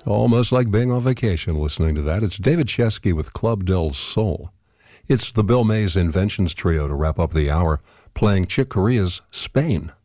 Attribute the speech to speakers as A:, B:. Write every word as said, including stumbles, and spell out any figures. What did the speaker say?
A: Almost like being on vacation listening to that. It's David Chesky with Club del Sol. It's the Bill Mays Inventions Trio to wrap up the hour, playing Chick Corea's Spain.